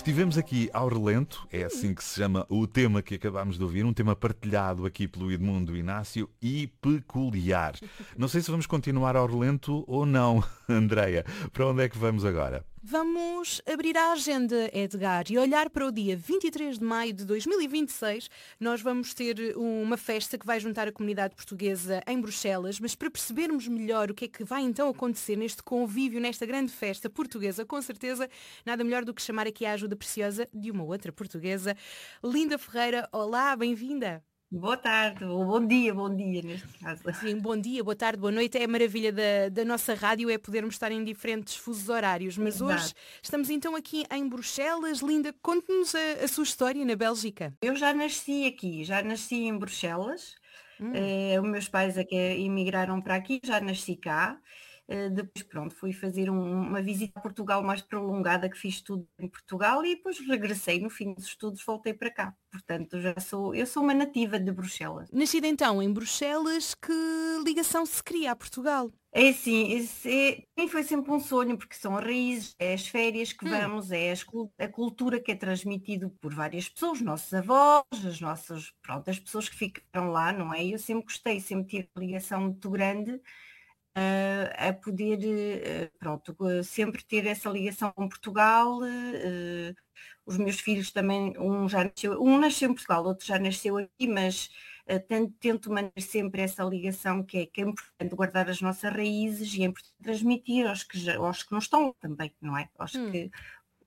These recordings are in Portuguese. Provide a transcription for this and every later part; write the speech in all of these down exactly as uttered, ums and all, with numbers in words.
Estivemos aqui ao relento, é assim que se chama o tema que acabámos de ouvir, um tema partilhado aqui pelo Edmundo Inácio e peculiar. Não sei se vamos continuar ao relento ou não, Andreia. Para onde é que vamos agora? Vamos abrir a agenda, Edgar, e olhar para o dia vinte e três de maio de dois mil e vinte e seis. Nós vamos ter uma festa que vai juntar a comunidade portuguesa em Bruxelas, mas para percebermos melhor o que é que vai então acontecer neste convívio, nesta grande festa portuguesa, com certeza, nada melhor do que chamar aqui a ajuda preciosa de uma outra portuguesa. Linda Ferreira, olá, bem-vinda. Boa tarde, ou bom dia, bom dia neste caso. Sim, bom dia, boa tarde, boa noite. É a maravilha da, da nossa rádio, é podermos estar em diferentes fusos horários. Mas Exato. Hoje estamos então aqui em Bruxelas. Linda, conte-nos a, a sua história na Bélgica. Eu já nasci aqui, já nasci em Bruxelas. Hum. Eh, os meus pais é que emigraram para aqui, já nasci cá. Uh, depois, pronto, fui fazer um, uma visita a Portugal mais prolongada, que fiz tudo em Portugal, e depois regressei, no fim dos estudos voltei para cá. Portanto, já sou, eu sou uma nativa de Bruxelas. Nascida então em Bruxelas, que ligação se cria a Portugal? É assim, esse é, foi sempre um sonho, porque são as raízes, é as férias que hum. vamos, é as, a cultura que é transmitido por várias pessoas, os nossos avós, as nossas, pronto, as pessoas que ficaram lá, não é? Eu sempre gostei, sempre tive uma ligação muito grande Uh, a poder, uh, pronto, uh, sempre ter essa ligação com Portugal. Uh, os meus filhos também, um já nasceu, um nasceu em Portugal, outro já nasceu aqui, mas uh, tento, tento manter sempre essa ligação que é, que é importante guardar as nossas raízes e é importante transmitir aos que, já, aos que não estão também, não é? Aos hum. que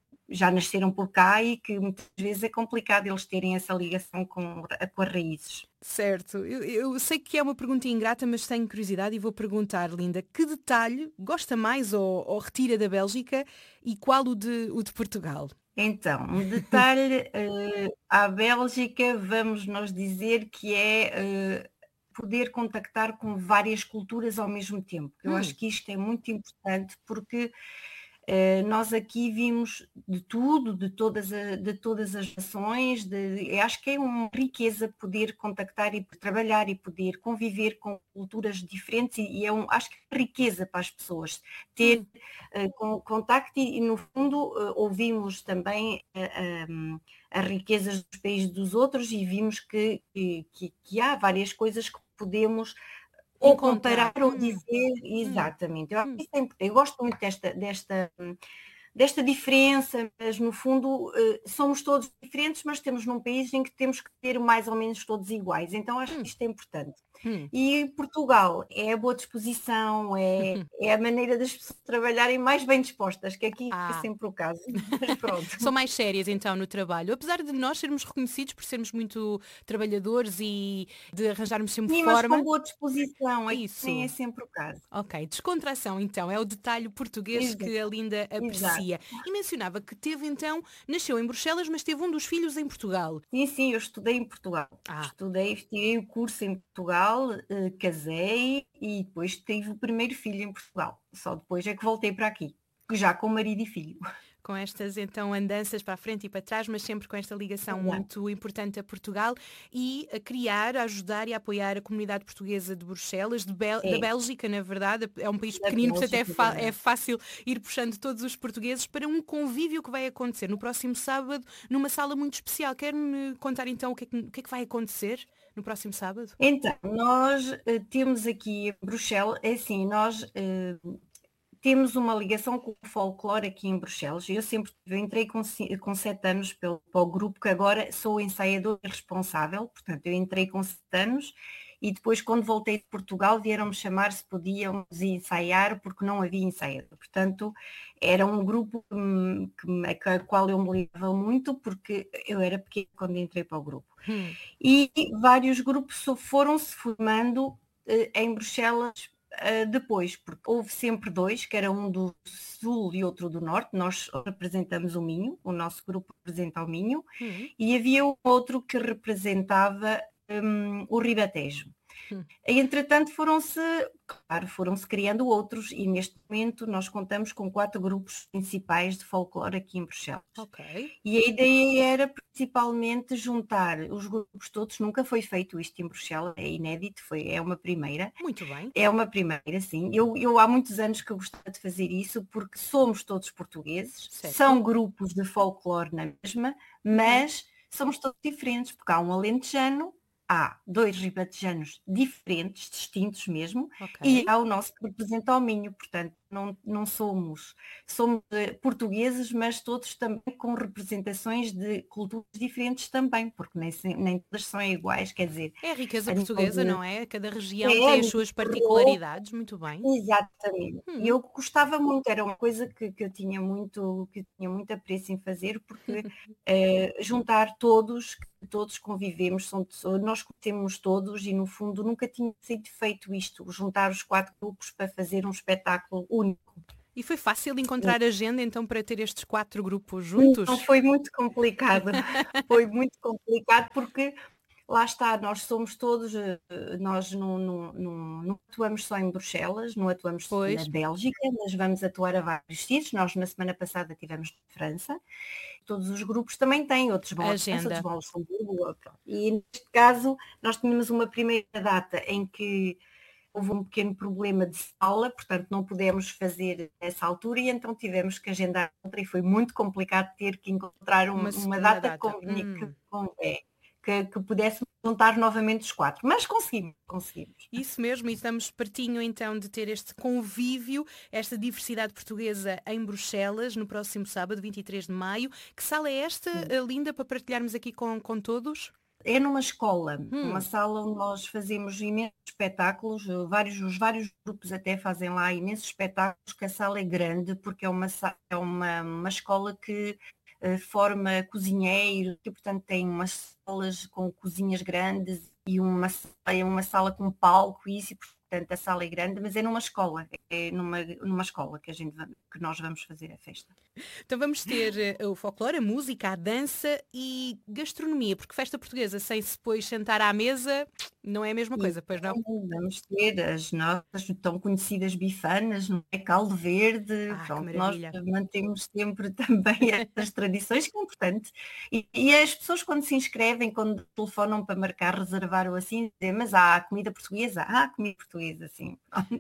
já nasceram por cá e que muitas vezes é complicado eles terem essa ligação com, com as raízes. Certo, eu, eu sei que é uma pergunta ingrata, mas tenho curiosidade e vou perguntar, Linda, que detalhe gosta mais ou, ou retira da Bélgica e qual o de, o de Portugal? Então, um detalhe uh, à Bélgica, vamos nós dizer que é uh, poder contactar com várias culturas ao mesmo tempo. Eu hum. acho que isto é muito importante porque Uh, nós aqui vimos de tudo, de todas, a, de todas as nações, de, eu acho que é uma riqueza poder contactar e trabalhar e poder conviver com culturas diferentes e, e é um, acho que é riqueza para as pessoas ter uh, com, contacto e, e no fundo uh, ouvimos também uh, um, as riquezas dos países dos outros e vimos que, que, que há várias coisas que podemos ou comparar hum. ou dizer exatamente. Hum. Eu, hum. eu gosto muito desta, desta, desta diferença, mas no fundo somos todos diferentes, mas temos num país em que temos que ter mais ou menos todos iguais. Então acho hum. que isto é importante. Hum. E Portugal é a boa disposição, é, é a maneira das pessoas trabalharem mais bem dispostas, que aqui ah. é sempre o caso. Mas pronto. São mais sérias então no trabalho, apesar de nós sermos reconhecidos por sermos muito trabalhadores e de arranjarmos sempre Sim, forma. Mas com boa disposição, isso nem é sempre o caso. Ok, descontração então, é o detalhe português Exato. Que a Linda aprecia. Exato. E mencionava que teve então, nasceu em Bruxelas, mas teve um dos filhos em Portugal. Sim, sim, eu estudei em Portugal. Ah. Estudei, tirei o curso em Portugal. Uh, casei e depois tive o primeiro filho em Portugal. Só depois é que voltei para aqui, já com marido e filho. Com estas então andanças para a frente e para trás, mas sempre com esta ligação Exato. Muito importante a Portugal e a criar, a ajudar e a apoiar a comunidade portuguesa de Bruxelas, de Bel- é. da Bélgica, na verdade. É um país pequenino, portanto é, fa- é fácil ir puxando todos os portugueses para um convívio que vai acontecer no próximo sábado, numa sala muito especial. Quer-me contar então o que é que, o que, é que vai acontecer no próximo sábado? Então, nós uh, temos aqui em Bruxelas, é assim, nós uh, temos uma ligação com o folclore aqui em Bruxelas. Eu sempre eu entrei com, com sete anos pelo, para o grupo, que agora sou ensaiadora responsável, portanto eu entrei com sete anos e depois quando voltei de Portugal vieram-me chamar se podíamos ensaiar porque não havia ensaiador. Portanto, era um grupo que, que, a qual eu me ligava muito porque eu era pequena quando entrei para o grupo. Hum. E vários grupos foram-se formando uh, em Bruxelas uh, depois, porque houve sempre dois, que era um do Sul e outro do Norte. Nós representamos o Minho, o nosso grupo representa o Minho, hum. e havia um outro que representava um, o Ribatejo. Entretanto, foram-se, claro, foram-se criando outros e neste momento nós contamos com quatro grupos principais de folclore aqui em Bruxelas. Ok. E a ideia era principalmente juntar os grupos todos, nunca foi feito isto em Bruxelas, é inédito, foi, é uma primeira. Muito bem. É uma primeira, sim. Eu, eu há muitos anos que eu gostava de fazer isso porque somos todos portugueses, Certo. são grupos de folclore na mesma, mas somos todos diferentes, porque há um alentejano, há dois ribatejanos diferentes, distintos mesmo, Ok. e há o nosso que representa o Minho, portanto não, não somos, somos eh, portugueses, mas todos também com representações de culturas diferentes também, porque nem, se- nem todas são iguais, quer dizer, É a riqueza a nível portuguesa, de não é? Cada região é, tem a as nível suas de particularidades. Muito bem. exatamente. Hum. E eu gostava muito, era uma coisa que, que eu tinha muito, que eu tinha muito apreço em fazer, porque eh, juntar todos, que todos convivemos, são, nós conhecemos todos e no fundo nunca tinha sido feito isto, juntar os quatro grupos para fazer um espetáculo único. E foi fácil encontrar agenda então para ter estes quatro grupos Não juntos? foi muito complicado, foi muito complicado porque lá está, nós somos todos, eh, nós não, não- não- não atuamos só em Bruxelas, não atuamos só na Pois. Bélgica, mas vamos atuar a vários sítios. Nós na semana passada tivemos na França, todos os grupos também têm, outros vão à França, outros Agenda. vão ao Luxemburgo, ou- pronto. E neste caso nós tínhamos uma primeira data em que houve um pequeno problema de sala, portanto não pudemos fazer nessa altura e então tivemos que agendar outra e foi muito complicado ter que encontrar um- Uma uma segunda data data. conveni- que, Hum. com- é, que, que pudesse juntar novamente os quatro. Mas conseguimos, conseguimos. Isso mesmo, e estamos pertinho então de ter este convívio, esta diversidade portuguesa em Bruxelas, no próximo sábado, vinte e três de maio. Que sala é esta, eh, linda, para partilharmos aqui com, com todos? É numa escola, uma Hum. sala onde nós fazemos imensos espetáculos, eh, vários, os vários grupos até fazem lá imensos espetáculos, que a sala é grande porque é uma, sa- é uma, uma escola que eh, forma cozinheiros, e portanto tem umas salas com cozinhas grandes e uma, sa- é uma sala com palco e isso, e, portanto a sala é grande, mas é numa escola, é numa, numa escola que, a gente, va- que nós vamos fazer a festa. Então vamos ter eh, o folclore, a música, a dança e gastronomia, porque festa portuguesa sem se depois sentar à mesa não é a mesma E coisa, pois não? vamos ter as nossas tão conhecidas bifanas, não é? Caldo verde, Ah, que pronto, nós maravilha. mantemos sempre também essas tradições, que é importante. E, e as pessoas quando se inscrevem, quando telefonam para marcar, reservar ou assim, dizem, mas há comida portuguesa? Há comida portuguesa, sim.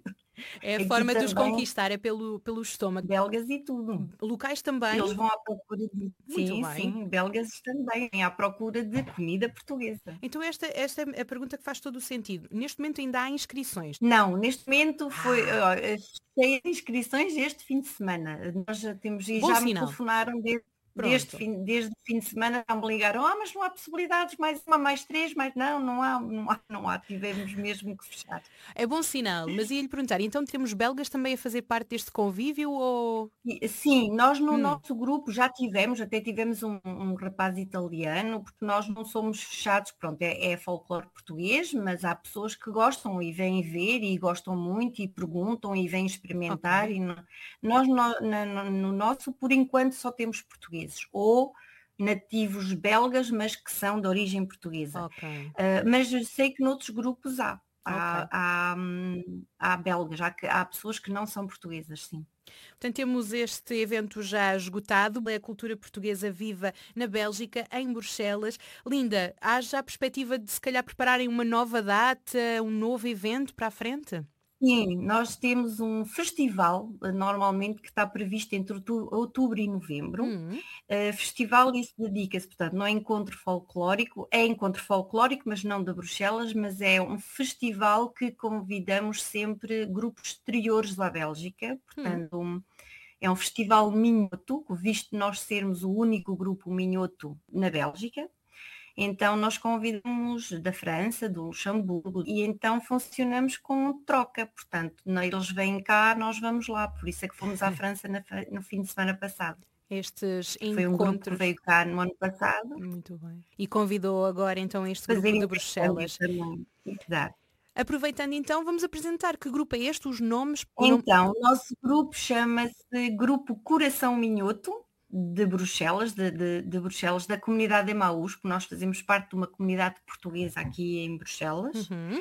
É a Aqui forma de os também, conquistar, é pelo, pelo estômago. belgas e tudo. Locais também? Eles vão à procura de... Muito Sim, bem. sim, belgas também, à procura de comida portuguesa. Então esta, esta é a pergunta que faz todo o sentido. Neste momento ainda há inscrições. Não, neste momento foi, Ah, ó, eh, cheia de inscrições este fim de semana. Nós já temos, e bom já me sinal. telefonaram desde, desde, Pronto. fim, desde o fim de semana, já me ligaram, ah, mas não há possibilidades, mais uma, mais três, mais não, não há, não há, não há, tivemos mesmo que fechar. É bom sinal, mas ia-lhe perguntar, então temos belgas também a fazer parte deste convívio ou... E, sim, nós no Hum, nosso grupo já tivemos, até tivemos um, um rapaz italiano, porque nós não somos fechados, pronto, é, é folclore português, mas há pessoas que gostam e vêm ver e gostam muito e perguntam e vêm experimentar. ok. E no- nós no, na- no- no nosso, por enquanto, só temos portugueses ou nativos belgas, mas que são de origem portuguesa. Ok, Ah, mas eu sei que noutros grupos há. ok. Há, há, hum, há belgas, há, que- há pessoas que não são portuguesas, sim. Portanto, temos este evento já esgotado, a cultura portuguesa viva na Bélgica, em Bruxelas. Linda, há já a perspectiva de se calhar prepararem uma nova data, um novo evento para a frente? Sim, nós temos um festival, eh, normalmente, que está previsto entre outu- outubro e novembro. Hum, Eh, festival, isso dedica-se, portanto, não é encontro folclórico, é encontro folclórico, mas não de Bruxelas, mas é um festival que convidamos sempre grupos exteriores da Bélgica, hum. portanto, um- é um festival minhoto, visto nós sermos o único grupo minhoto na Bélgica. Então nós convidamos da França, do Luxemburgo, e então funcionamos com troca, portanto, não- eles vêm cá, nós vamos lá, por isso é que fomos à França na fe- no fim de semana passado. Estes Foi um grupo que encontros. veio cá no ano passado Muito bem. E convidou agora então este fazer grupo de intercâmbio Bruxelas. também. Exato. Aproveitando então, vamos apresentar que grupo é este, os nomes. O nome... Então, o nosso grupo chama-se Grupo Coração Minhoto, de Bruxelas, de, de- de Bruxelas, da comunidade de Emaús, porque nós fazemos parte de uma comunidade portuguesa aqui em Bruxelas. Uhum.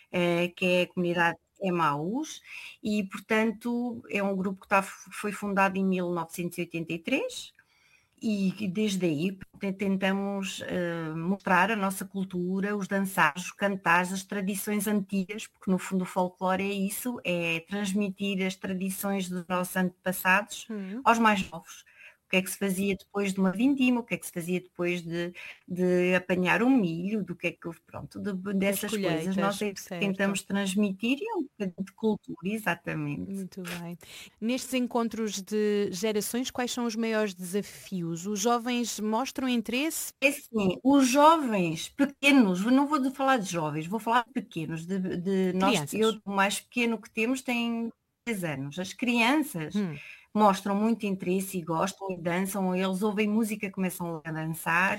uh, que é a comunidade Emaús, e portanto é um grupo que está, foi fundado em mil novecentos e oitenta e três. E desde aí tentamos uh, mostrar a nossa cultura, os dançares, os cantares, as tradições antigas, porque no fundo o folclore é isso, é transmitir as tradições dos nossos antepassados Hum. aos mais novos. O que é que se fazia depois de uma vindima, o que é que se fazia depois de, de apanhar um milho, do que é que, pronto, de, dessas coisas. Nós é que certo. tentamos transmitir e é um bocadinho de cultura, exatamente. Muito bem. Nestes encontros de gerações, quais são os maiores desafios? Os jovens mostram interesse? É assim, os jovens pequenos, não vou falar de jovens, vou falar de pequenos, de, de nós, Crianças. eu, o mais pequeno que temos tem dez anos. As crianças Hum. mostram muito interesse e gostam e dançam, eles ouvem música e começam a dançar.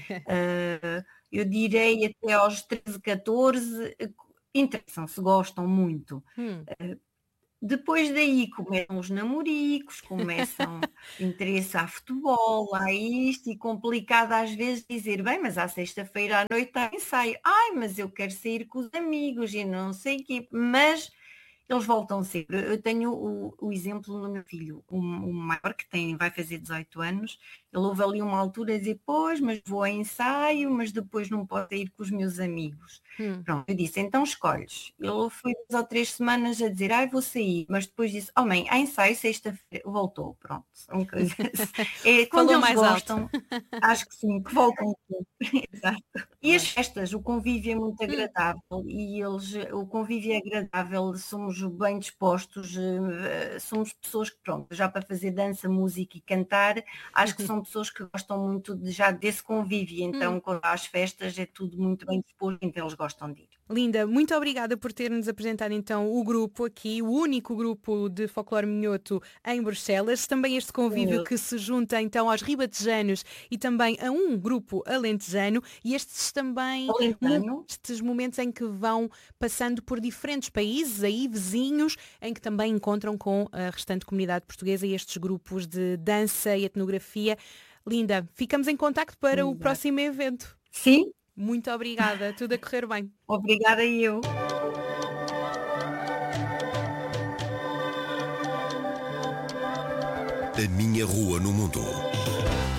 uh, eu direi até aos treze, catorze, interessam-se, gostam muito. Hum. Uh, Depois daí começam os namoricos, começam interesse a futebol, a isto, e complicado às vezes dizer, bem, mas à sexta-feira à noite há ensaio. Ai, mas eu quero sair com os amigos e não sei o quê. Mas eles voltam sempre. Eu tenho o, o exemplo do meu filho, o, o maior, que tem, vai fazer dezoito anos. Ele houve ali uma altura a dizer, pois, mas vou a ensaio, mas depois não posso ir com os meus amigos. Hum. Pronto, eu disse, então escolhes. Ele foi duas ou três semanas a dizer, ai, vou sair, mas depois disse, oh mãe, há ensaio sexta-feira, voltou, pronto. São coisas. É, quando Falou eles mais gostam, alto. acho que sim, que voltam. Exato. E as Bem. festas, o convívio é muito Hum. agradável, e eles, o convívio é agradável, somos bem dispostos, eh, somos pessoas que, pronto, já para fazer dança, música e cantar, acho que são pessoas que gostam muito de, já desse convívio, então Hum. quando há as festas é tudo muito bem disposto, então eles gostam de ir. Linda, muito obrigada por ter-nos apresentado então o grupo aqui, o único grupo de folclore minhoto em Bruxelas, também este convívio Sim. que se junta então aos ribatejanos e também a um grupo alentejano, e estes também Alentejano. estes momentos em que vão passando por diferentes países aí vizinhos, em que também encontram com a restante comunidade portuguesa e estes grupos de dança e etnografia. Linda, ficamos em contacto para o Exato. próximo evento. Sim, Muito obrigada, tudo a correr bem. obrigada eu. A minha rua no mundo.